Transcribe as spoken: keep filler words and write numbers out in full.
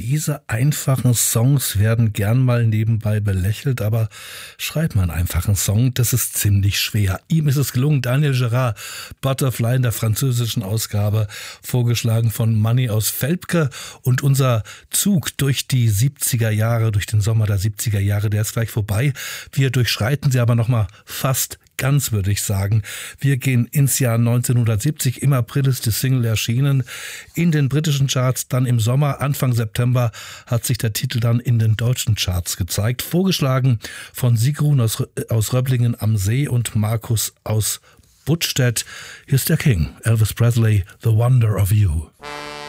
Diese einfachen Songs werden gern mal nebenbei belächelt, aber schreibt man einen einfachen Song, das ist ziemlich schwer. Ihm ist es gelungen, Daniel Gérard, Butterfly in der französischen Ausgabe, vorgeschlagen von Manny aus Velpke, und unser Zug durch die siebziger Jahre, durch den Sommer der siebziger Jahre, der ist gleich vorbei. Wir durchschreiten sie aber nochmal fast ganz, würde ich sagen. Wir gehen ins Jahr neunzehnhundertsiebzig. Im April ist die Single erschienen. In den britischen Charts dann im Sommer. Anfang September hat sich der Titel dann in den deutschen Charts gezeigt. Vorgeschlagen von Sigrun aus, aus Röblingen am See und Markus aus Buttstedt. Hier ist der King, Elvis Presley, The Wonder of You.